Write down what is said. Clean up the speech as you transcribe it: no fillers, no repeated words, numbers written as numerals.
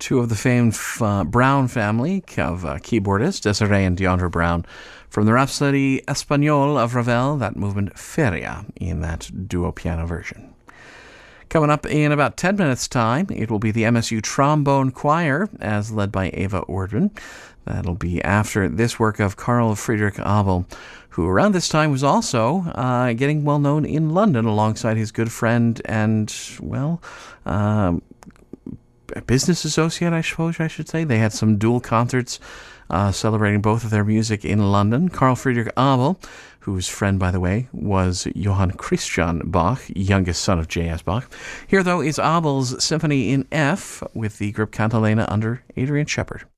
two of the famed Brown family of keyboardists, Desiree and Deandra Brown, from the Rhapsody Espagnole of Ravel, that movement Feria, in that duo piano version. Coming up in about 10 minutes' time, it will be the MSU Trombone Choir, as led by Ava Ordman. That'll be after this work of Carl Friedrich Abel, who around this time was also getting well known in London alongside his good friend and, a business associate, I suppose I should say. They had some dual concerts celebrating both of their music in London. Carl Friedrich Abel, whose friend, by the way, was Johann Christian Bach, youngest son of J.S. Bach. Here, though, is Abel's Symphony in F with the group Cantilena under Adrian Shepard.